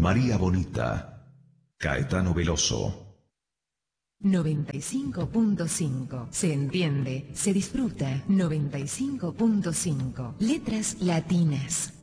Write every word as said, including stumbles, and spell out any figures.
María Bonita, Caetano Veloso. noventa y cinco punto cinco. Se entiende, se disfruta. noventa y cinco punto cinco. Letras latinas.